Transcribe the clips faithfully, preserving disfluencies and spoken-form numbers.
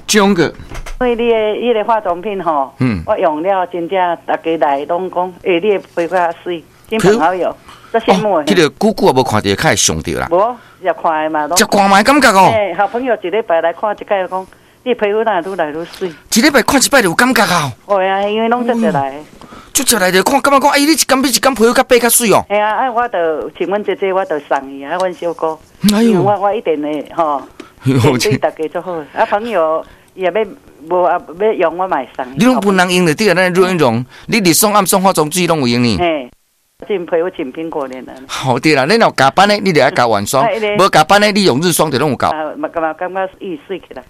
种个。 因为你的迄个化妆品吼，嗯，我用了真正大家来拢讲，诶，你的皮肤较水，亲朋好友都羡慕的。 迄个久久也无看到，较会上着啦。 无，也看的嘛， 食看嘛感觉哦。 诶，好朋友一礼拜来看一摆，讲你皮肤哪愈来愈水。 一礼拜看一摆就有感觉哦。 会啊，因为拢直直来。 就直来就看，感觉讲，哎，你一工比一工皮肤较白较水哦。 系啊，啊，我就请阮姐姐，我就送伊啊，阮小姑， 哎呦， 我我一定会吼，对大家做好。啊，朋友也要无啊，要用我买送。 你拢不能用的，对啊，咱润润，你日霜暗霜化妆水拢有用呢。 嘿，浸皮肤浸苹果脸的。 好对啦，你若加班的，你就要加晚霜；无加班的，你用日霜就拢有够。 啊，嘛感觉感觉易水起来。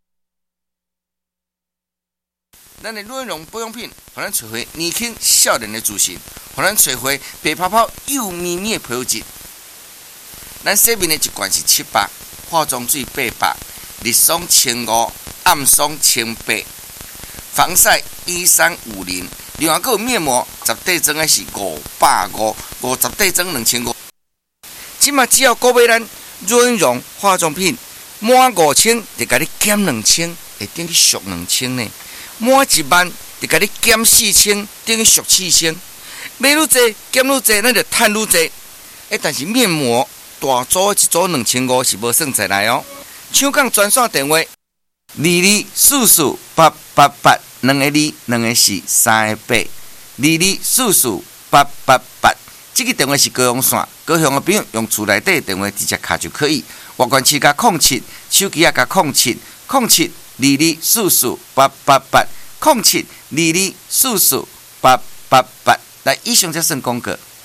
咱的润润保养品，互咱找回年轻少年的自信，互咱找回白泡泡幼咪咪的皮肤质。咱洗面的一罐是七百，化妆水八百，日霜千五，暗霜千八，防晒一三五零。另外，还有面膜十块装的是五百五，五十块装两千五。即马只要购买咱润润化妆品，满五千就甲你减两千，会等于俗两千呢。满一万就甲你减四千，等于俗四千。买愈济减愈济，咱就赚愈济。诶，但是面膜大组一组两千五是无算在内哦。抢讲专线电话：二二四四八八八，两个二，两个四，三个八，二二四四八八八。这个电话是高雄线，高雄的朋友用厝内底电话直接卡就可以。外关市加空七，手机也加空七，空七。二二四四八八八，空七二二四四八八八。来，以上才算广告。